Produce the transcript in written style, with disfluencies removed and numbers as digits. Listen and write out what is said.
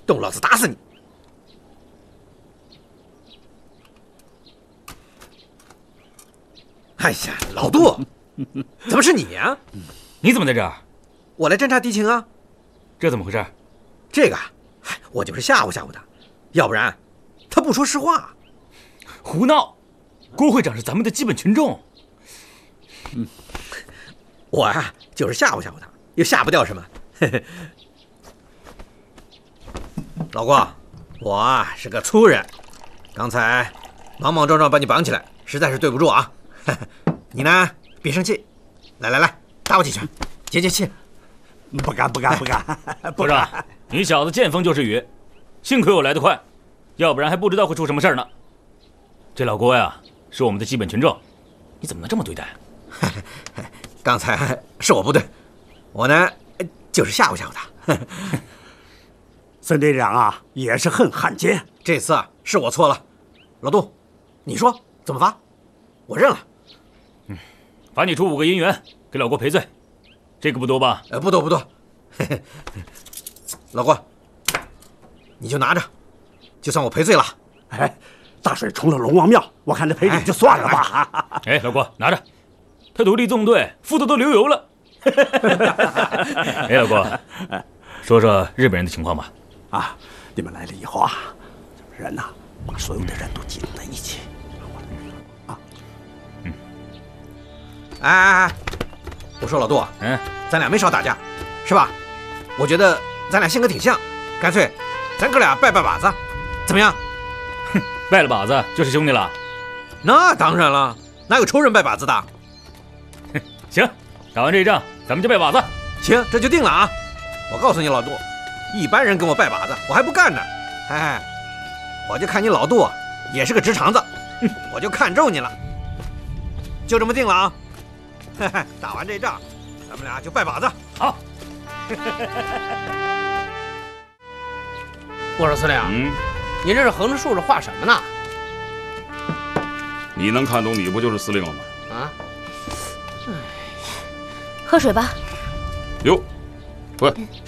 动老子打死你！哎呀，老杜，怎么是你呀？ 你怎么在这儿？ 我来侦察敌情啊。 这怎么回事？ 这个，我就是吓唬吓唬他，要不然他不说实话。 胡闹！郭会长是咱们的基本群众。 我啊，就是吓唬吓唬他，又吓不掉什么。老郭，我啊是个粗人，刚才莽莽撞撞把你绑起来，实在是对不住啊。你呢，别生气，来，打我几拳，解解气。 不敢。 部长，你小子见风就是雨，幸亏我来得快，要不然还不知道会出什么事儿呢。这老郭呀，是我们的基本群众，你怎么能这么对待？ 刚才是我不对，我呢就是吓唬吓唬他。 孙队长啊，也是很罕见。 这次啊是我错了，老杜，你说怎么罚？我认了。 罚你出5个银元，给老郭赔罪，这个不多吧？ 不多。老郭，你就拿着，就算我赔罪了。 哎，大水冲了龙王庙，我看这赔礼就算了吧。 哎，老郭拿着，他徒弟纵队腹子都流油了。哎，老郭，说说日本人的情况吧。 啊，你们来了以后啊，人呐，把所有的人都集中在一起。 哎，我说老杜，咱俩没少打架，是吧？我觉得咱俩性格挺像，干脆咱哥俩拜把子，怎么样？ 哼，拜了把子就是兄弟了。 那当然了，哪有仇人拜把子的？ 行，打完这一仗，咱们就拜把子。 行，这就定了啊！我告诉你，老杜，一般人跟我拜把子，我还不干呢。哎，我就看你老杜也是个直肠子，我就看中你了。就这么定了啊！打完这仗，咱们俩就拜把子。 好。 我说司令，你这是横着竖着画什么呢？ 你能看懂，你不就是司令了吗？ 啊？ 喝水吧。 哟，喂，